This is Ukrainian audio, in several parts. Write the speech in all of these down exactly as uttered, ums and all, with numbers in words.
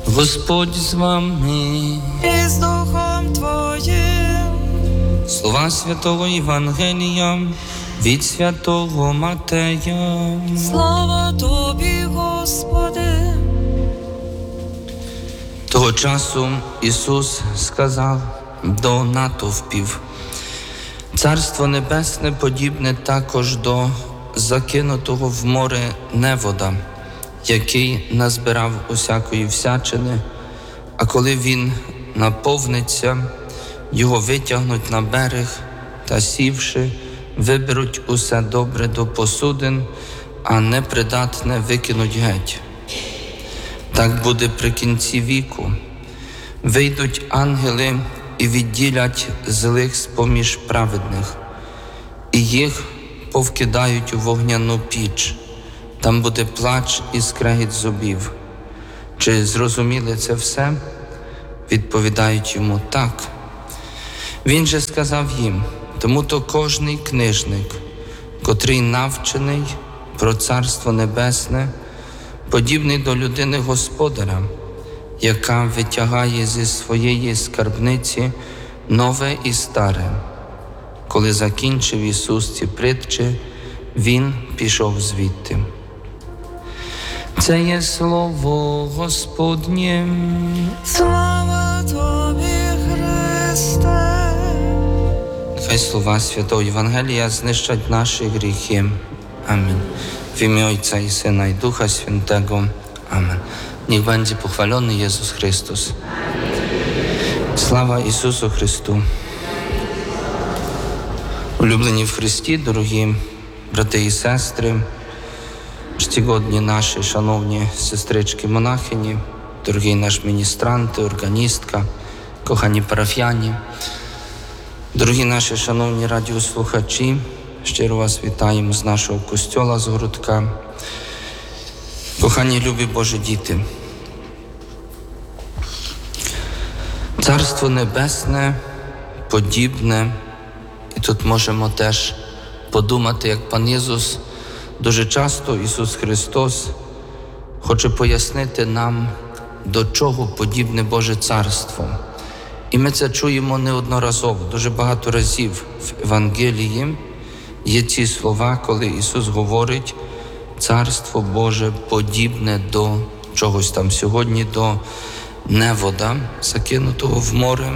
Господь з вами. І з Духом Твоїм. Слова Святого Євангелія від Святого Матея. Слава Тобі, Господи. Того часу Ісус сказав до натовпів: «Царство Небесне подібне також до закинутого в море невода, який назбирав усякої всячини, а коли він наповниться, його витягнуть на берег та, сівши, виберуть усе добре до посудин, а непридатне викинуть геть. Так буде при кінці віку. Вийдуть ангели і відділять злих з-поміж праведних, і їх повкидають у вогняну піч. Там буде плач і скрегіт зубів». Чи зрозуміли це все? Відповідають йому: «Так». Він же сказав їм: «Тому-то кожний книжник, котрий навчений про Царство Небесне, подібний до людини господаря, яка витягає зі своєї скарбниці нове і старе». Коли закінчив Ісус ці притчі, Він пішов звідти. Це є слово Господнє. Слава Тобі, Христе. Хай слова Святого Євангелія знищать наші гріхи. Amen. W imię Ojca i Syna i Ducha Świętego. Amen. Niech będzie pochwalony Jezus Chrystus. Слава Ісусу Христу. Улюблені в Христі, дорогі брати і сестри, чтігодні наші шановні сестрички-монахині, дорогі наш міністранти, органістка, кохані парафіяні, дорогі наші шановні радіослухачі, щиро вас вітаємо з нашого костьола, з Городка. Кохані любі Божі діти, Царство Небесне подібне, і тут можемо теж подумати, як пан Ісус, дуже часто Ісус Христос хоче пояснити нам, до чого подібне Боже Царство. І ми це чуємо неодноразово, дуже багато разів в Євангелії є ці слова, коли Ісус говорить: «Царство Боже подібне до чогось там». Сьогодні до невода, закинутого в море.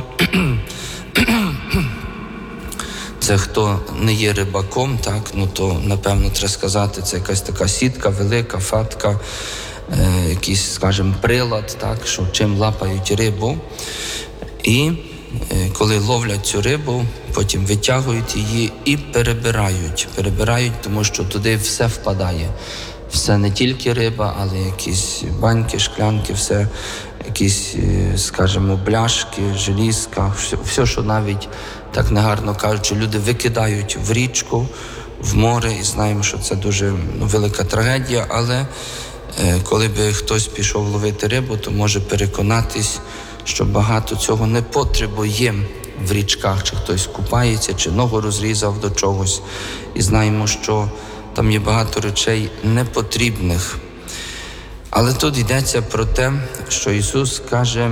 Це хто не є рибаком, так, ну то, напевно, треба сказати, це якась така сітка велика, фатка, е, якийсь, скажімо, прилад, так, що чим лапають рибу. І е, коли ловлять цю рибу, потім витягують її і перебирають. Перебирають, тому що туди все впадає. Все, не тільки риба, але якісь баньки, шклянки, все, якісь, скажімо, бляшки, желізка, все, все, що навіть, так негарно кажучи, люди викидають в річку, в море, і знаємо, що це дуже ну, велика трагедія, але е, коли би хтось пішов ловити рибу, то може переконатись, що багато цього не потребує в річках, чи хтось купається, чи ногу розрізав до чогось, і знаємо, що там є багато речей непотрібних. Але тут йдеться про те, що Ісус каже,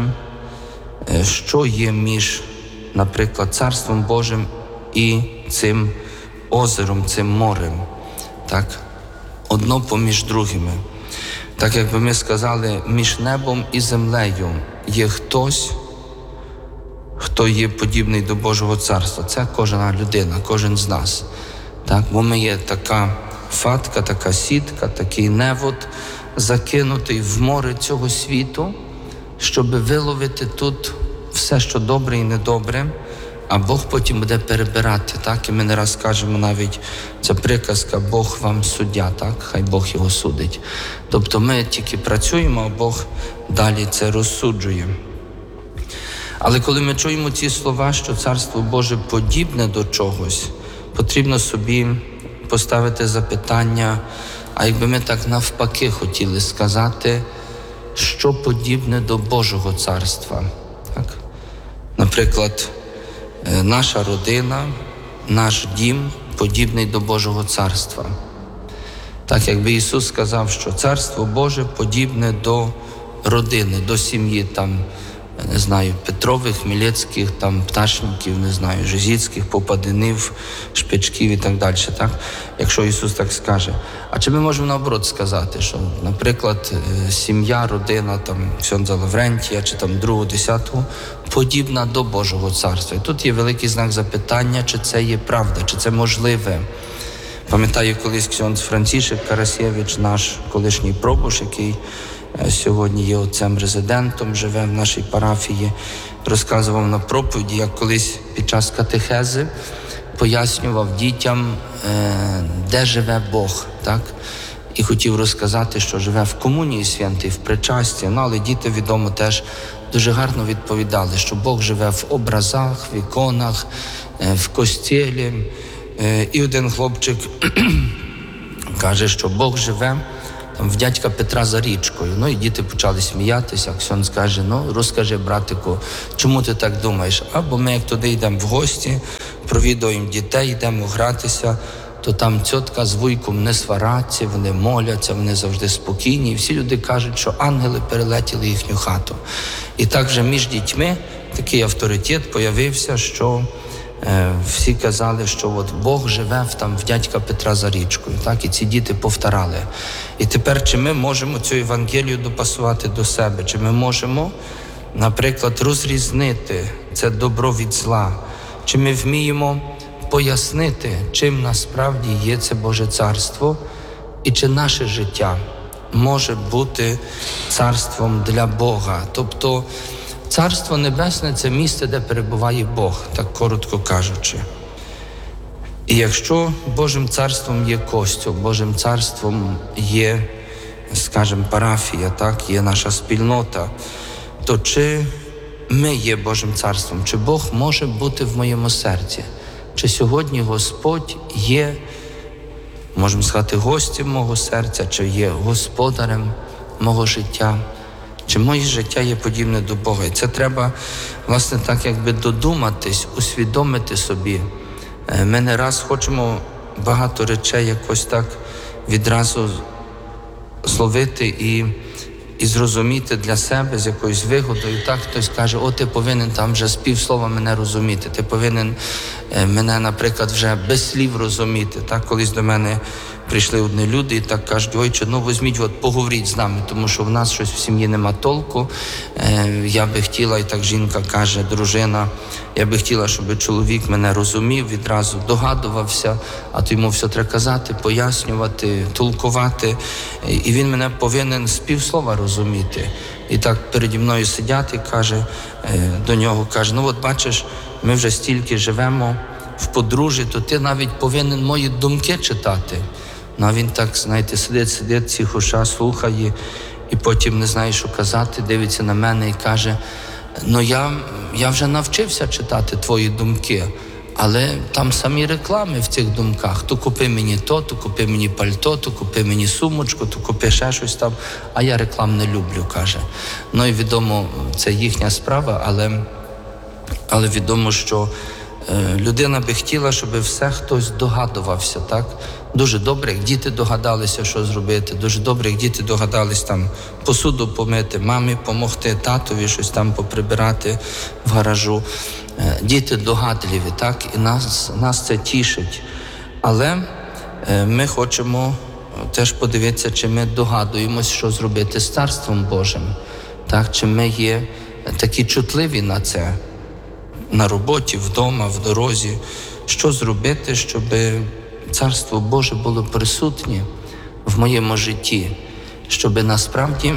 що є між, наприклад, Царством Божим і цим озером, цим морем. Так? Одно поміж другими. Так, якби ми сказали, між небом і землею є хтось, хто є подібний до Божого Царства. Це кожна людина, кожен з нас. Так? Бо ми є така фатка, така сітка, такий невод, закинутий в море цього світу, щоб виловити тут все, що добре і недобре, а Бог потім буде перебирати. Так? І ми не раз кажемо навіть, ця приказка «Бог вам суддя», так? Хай Бог його судить. Тобто ми тільки працюємо, а Бог далі це розсуджує. Але коли ми чуємо ці слова, що Царство Боже подібне до чогось, потрібно собі поставити запитання, а якби ми так навпаки хотіли сказати, що подібне до Божого Царства. Так? Наприклад, наша родина, наш дім подібний до Божого Царства. Так, якби Ісус сказав, що Царство Боже подібне до родини, до сім'ї там, не знаю, Петрових, Мілецьких, там, Пташників, не знаю, Жизіцьких, Попадинів, Шпичків і так далі, так? Якщо Ісус так скаже. А чи ми можемо наоборот сказати, що, наприклад, сім'я, родина, там, ксьондза Лаврентія, чи там другого, десятого, подібна до Божого Царства. І тут є великий знак запитання, чи це є правда, чи це можливе. Пам'ятаю, колись ксьондз Францішек Карасєвич, наш колишній пробуш, який сьогодні є отцем-резидентом, живе в нашій парафії, розказував на проповіді, як колись під час катехези пояснював дітям, де живе Бог, так? І хотів розказати, що живе в комунії святій, в причасті. Ну, але діти, відомо, теж дуже гарно відповідали, що Бог живе в образах, в іконах, в костілі. І один хлопчик каже, що Бог живе там в дядька Петра за річкою. Ну і діти почали сміятися. Ксьондз каже, ну розкажи, братику, чому ти так думаєш? Або ми як туди йдемо в гості, провідуємо дітей, йдемо гратися, то там тьотка з вуйком не свараться, вони моляться, вони завжди спокійні. І всі люди кажуть, що ангели перелетіли їхню хату. І так вже між дітьми такий авторитет появився, що е, всі казали, що от Бог живе в, там, в дядька Петра за річкою. Так? І ці діти повторали. І тепер, чи ми можемо цю Євангелію допасувати до себе? Чи ми можемо, наприклад, розрізнити це добро від зла? Чи ми вміємо пояснити, чим насправді є це Боже Царство, і чи наше життя може бути царством для Бога? Тобто Царство Небесне – це місце, де перебуває Бог, так коротко кажучи. І якщо Божим царством є Костюл, Божим царством є, скажімо, парафія, так, є наша спільнота, то чи ми є Божим царством, чи Бог може бути в моєму серці? Чи сьогодні Господь є, можемо сказати, гостем мого серця, чи є господарем мого життя? Чи моє життя є подібне до Бога? І це треба, власне, так якби додуматись, усвідомити собі. Ми не раз хочемо багато речей якось так відразу зловити і, і зрозуміти для себе з якоюсь вигодою. Так хтось каже, о, ти повинен там вже з півслова мене розуміти, ти повинен мене, наприклад, вже без слів розуміти. Так, колись до мене прийшли одні люди і так кажуть, ойче, ну візьміть, от, поговоріть з нами, тому що в нас щось в сім'ї нема толку. Е, я би хотіла, і так жінка каже, дружина, я би хотіла, щоб чоловік мене розумів, відразу догадувався, а то йому все треба казати, пояснювати, толкувати. І він мене повинен з півслова розуміти. І так переді мною сидять і каже, е, до нього каже, ну от бачиш, ми вже стільки живемо в подружжі, то ти навіть повинен мої думки читати. Ну, а він так, знаєте, сидить, сидить, тихоша, слухає, і потім не знає, що казати, дивиться на мене і каже, ну я, я вже навчився читати твої думки, але там самі реклами в цих думках. То купи мені то, то купи мені пальто, то купи мені сумочку, то купи ще щось там, а я реклам не люблю, каже. Ну і відомо, це їхня справа, але, але відомо, що людина би хотіла, щоб все хтось догадувався, так? Дуже добре, як діти догадалися, що зробити. Дуже добре, як діти догадались там посуду помити, мамі допомогти, татові щось там поприбирати в гаражу. Діти догадливі, так? І нас, нас це тішить. Але ми хочемо теж подивитися, чи ми догадуємось, що зробити з Царством Божим. Так? Чи ми є такі чутливі на це? На роботі, вдома, в дорозі. Що зробити, щоб Царство Боже було присутнє в моєму житті? Щоб насправді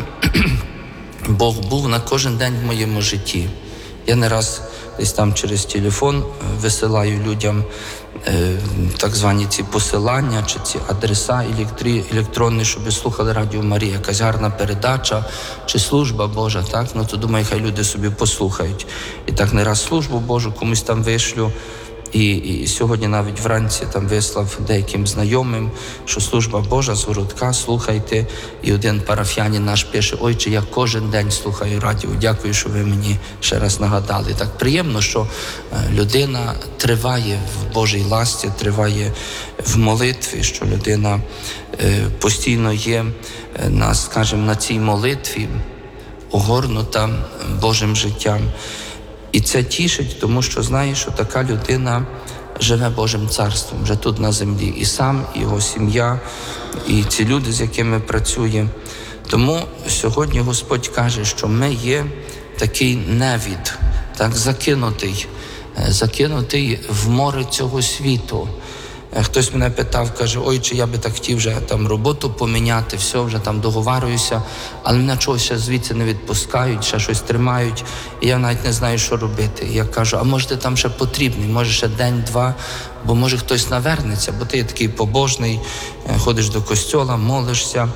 Бог був на кожен день в моєму житті. Я не раз десь там через телефон висилаю людям е, так звані ці посилання, чи ці адреса електронні, щоб слухали Радіо Марія, якась гарна передача, чи служба Божа, так? Ну то думаю, хай люди собі послухають. І так не раз службу Божу комусь там вишлю. І, і сьогодні навіть вранці там вислав деяким знайомим, що служба Божа з городка, слухайте. І один парафіянин наш пише, ойче, я кожен день слухаю радіо, дякую, що ви мені ще раз нагадали. Так приємно, що людина триває в Божій ласті, триває в молитві, що людина постійно є, на, скажімо, на цій молитві, огорнута Божим життям. І це тішить, тому що знає, що така людина живе Божим царством вже тут на землі. І сам, і його сім'я, і ці люди, з якими працює. Тому сьогодні Господь каже, що ми є такий невід, так, закинутий, закинутий в море цього світу. Хтось мене питав, каже, ой, чи я би так хотів вже там роботу поміняти, все, вже там договарююся, але мене чогось ще звідси не відпускають, ще щось тримають, і я навіть не знаю, що робити. І я кажу, а може ти там ще потрібний, може ще день-два, бо може хтось навернеться, бо ти є такий побожний, ходиш до костьола, молишся.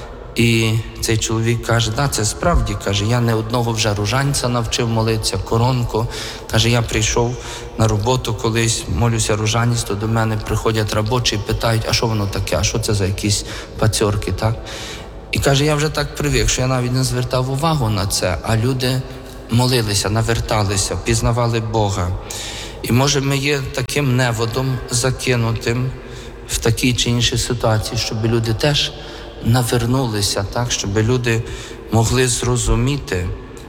І цей чоловік каже, да, це справді, каже, я не одного вже ружанця навчив молитися, коронку. Каже, я прийшов на роботу колись, молюся ружанець, то до мене приходять робочі і питають, а що воно таке, а що це за якісь пацьорки, так? І каже, я вже так привик, що я навіть не звертав увагу на це, а люди молилися, наверталися, пізнавали Бога. І може ми є таким неводом закинутим в такій чи іншій ситуації, щоб люди теж навернулися, так, щоб люди могли зрозуміти,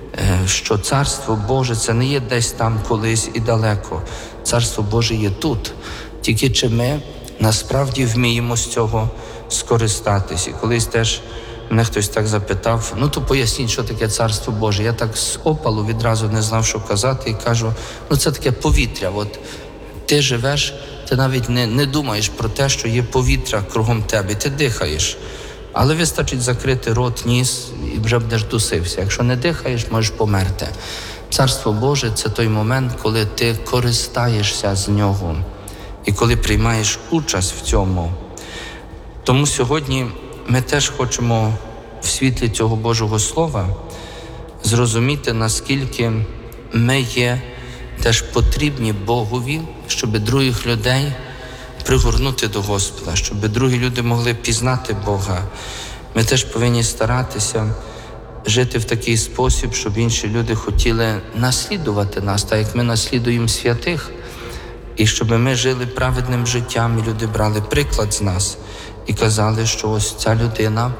що Царство Боже це не є десь там колись і далеко. Царство Боже є тут. Тільки чи ми насправді вміємо з цього скористатись. І колись теж мене хтось так запитав, ну то поясніть, що таке Царство Боже. Я так з опалу відразу не знав, що казати, і кажу, ну це таке повітря. От ти живеш, ти навіть не, не думаєш про те, що є повітря кругом тебе, ти дихаєш. Але вистачить закрити рот, ніс і вже будеш дусився. Якщо не дихаєш, можеш померти. Царство Боже – це той момент, коли ти користаєшся з нього і коли приймаєш участь в цьому. Тому сьогодні ми теж хочемо в світлі цього Божого Слова зрозуміти, наскільки ми є теж потрібні Богові, щоб других людей пригорнути до Господа, щоб другі люди могли пізнати Бога. Ми теж повинні старатися жити в такий спосіб, щоб інші люди хотіли наслідувати нас, так як ми наслідуємо святих, і щоб ми жили праведним життям, і люди брали приклад з нас і казали, що ось ця людина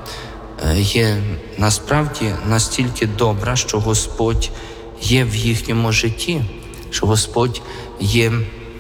є насправді настільки добра, що Господь є в їхньому житті, що Господь є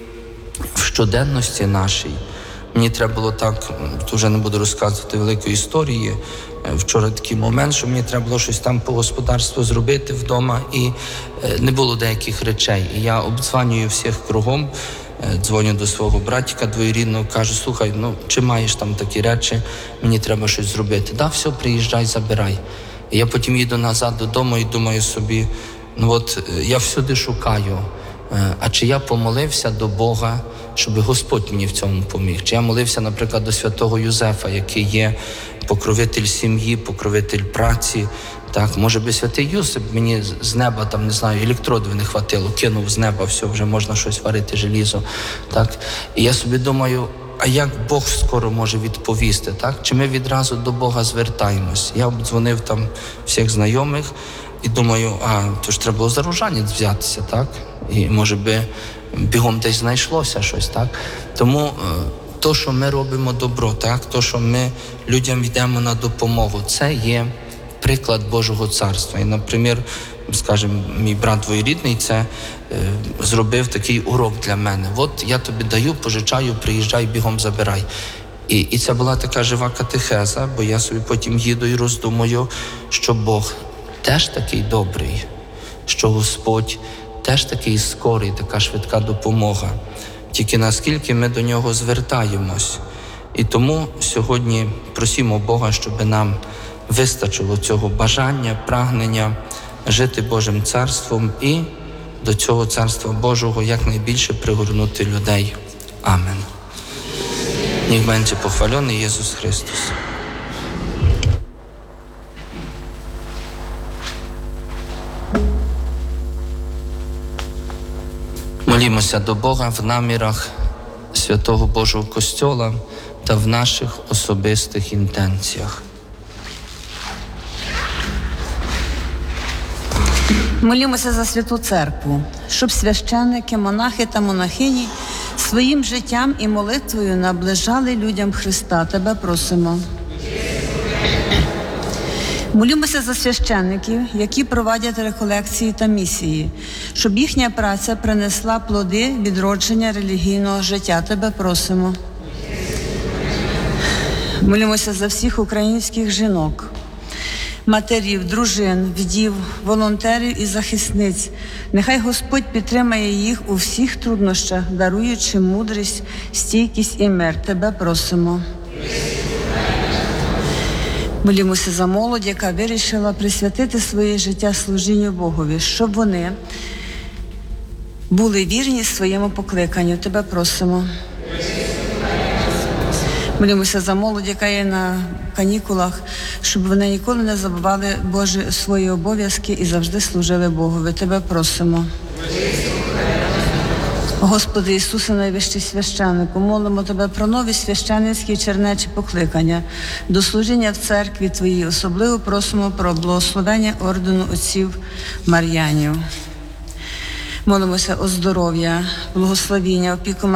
в щоденності нашій. Мені треба було так, вже не буду розказувати великої історії, вчора такий момент, що мені треба було щось там по господарству зробити вдома, і не було деяких речей. І я обдзвонюю всіх кругом, дзвоню до свого братика двоюрідного, кажу, слухай, ну чи маєш там такі речі, мені треба щось зробити. Да, все, приїжджай, забирай. І я потім їду назад додому і думаю собі, ну от я всюди шукаю, а чи я помолився до Бога, щоб Господь мені в цьому поміг? Чи я молився, наприклад, до святого Юзефа, який є покровитель сім'ї, покровитель праці, так, може би святий Юсип мені з неба, там, не знаю, електродів не хватило, кинув з неба, все, вже можна щось варити, желізо, так. І я собі думаю, а як Бог скоро може відповісти, так? Чи ми відразу до Бога звертаємось? Я обдзвонив там всіх знайомих і думаю, а, то ж треба було за ружанець взятися, так? І, може би, бігом десь знайшлося щось, так? Тому то, що ми робимо добро, так? То, що ми людям йдемо на допомогу, це є приклад Божого Царства. І, наприклад, скажімо, мій брат двоюрідний це е, зробив такий урок для мене. От я тобі даю, пожичаю, приїжджай, бігом забирай. І, і це була така жива катехеза, бо я собі потім їду і роздумую, що Бог теж такий добрий, що Господь теж такий скорий, така швидка допомога. Тільки наскільки ми до нього звертаємось. І тому сьогодні просимо Бога, щоб нам вистачило цього бажання, прагнення жити Божим Царством і до цього Царства Божого якнайбільше пригорнути людей. Амен. Niech będzie pochwalony Jezus Chrystus. Молімося до Бога в намірах Святого Божого Костьола та в наших особистих інтенціях. Молімося за Святу Церкву, щоб священники, монахи та монахині своїм життям і молитвою наближали людям Христа. Тебе просимо. Молімося за священників, які провадять реколекції та місії, щоб їхня праця принесла плоди відродження релігійного життя. Тебе просимо. Молімося за всіх українських жінок, матерів, дружин, вдів, волонтерів і захисниць. Нехай Господь підтримає їх у всіх труднощах, даруючи мудрість, стійкість і мир. Тебе просимо. Молімося за молодь, яка вирішила присвятити своє життя служінню Богові, щоб вони були вірні своєму покликанню. Тебе просимо. Молімося за молодь, яка є на канікулах, щоб вони ніколи не забували Божі свої обов'язки і завжди служили Богові. Тебе просимо. Господи Ісусе, найвищий священнику, молимо Тебе про нові священницькі чернечі покликання до служіння в церкві Твоїй. Особливо просимо про благословення ордену отців Мар'янів. Молимося о здоров'я, благословіння, опіку